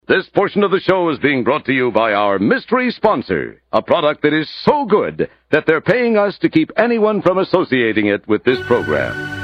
This portion of the show is being brought to you by our mystery sponsor, a product that is so good that they're paying us to keep anyone from associating it with this program.